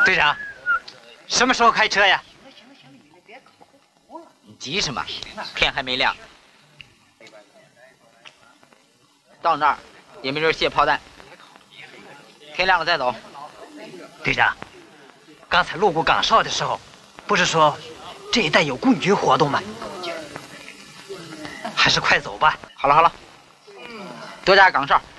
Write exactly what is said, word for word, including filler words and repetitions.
队长，什么时候开车呀？ 你急什么？天还没亮。到那儿也没人卸炮弹，天亮了再走。 队长，刚才路过岗哨的时候，不是说这一带有共军活动吗？还是快走吧。 好了好了，多加岗哨。